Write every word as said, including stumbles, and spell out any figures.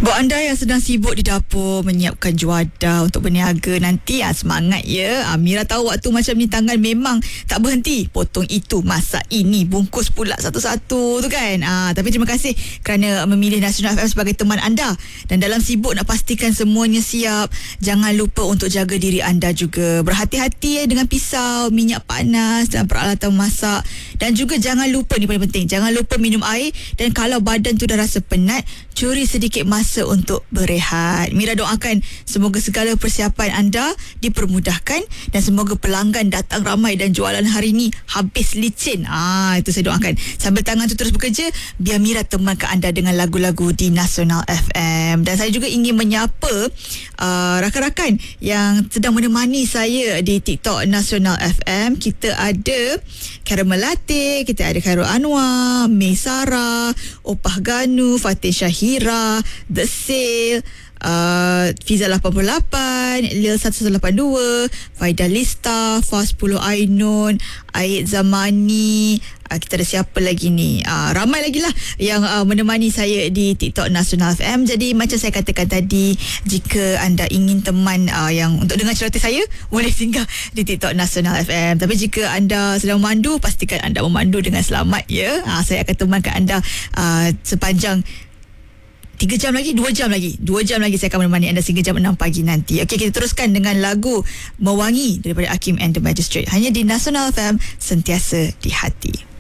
Buat anda yang sedang sibuk di dapur menyiapkan juadah untuk berniaga nanti, ah, semangat ya. Ah, Mira tahu waktu macam ni tangan memang tak berhenti. Potong itu, masak ini, bungkus pula satu-satu tu kan. Ah, tapi terima kasih kerana memilih Nasional F M sebagai teman anda. Dan dalam sibuk nak pastikan semuanya siap, jangan lupa untuk jaga diri anda juga. Berhati-hati ya dengan pisau, minyak panas dan peralatan masak. Dan juga jangan lupa, ni paling penting, jangan lupa minum air. Dan kalau badan tu dah rasa penat, curi sedikit masa untuk berehat. Mira doakan semoga segala persiapan anda dipermudahkan dan semoga pelanggan datang ramai dan jualan hari ni habis licin. Ah, itu saya doakan. Sambil tangan tu terus bekerja, biar Mira temankan anda dengan lagu-lagu di Nasional F M. Dan saya juga ingin menyapa uh, rakan-rakan yang sedang menemani saya di TikTok Nasional F M. Kita ada Khairul Melati, kita ada Khairul Anwar, May Sarah, Opah Ganu, Fatin Syahira, The Sale, uh, Fiza lapan puluh lapan, Lil seratus lapan puluh dua, Faida Lista, Fas sepuluh Ainun, Aid Zamani. Uh, kita ada siapa lagi ni? Uh, ramai lagi lah yang uh, menemani saya di TikTok Nasional F M. Jadi macam saya katakan tadi, jika anda ingin teman uh, yang untuk dengar cerita saya, boleh singgah di TikTok Nasional F M. Tapi jika anda sedang memandu, pastikan anda memandu dengan selamat ya. Uh, saya akan temankan anda uh, sepanjang Tiga jam lagi, dua jam lagi Dua jam lagi saya akan menemani anda sehingga jam enam pagi nanti. Okey, kita teruskan dengan lagu Mewangi daripada Hakim and the Magistrate, hanya di Nasional F M, sentiasa di hati.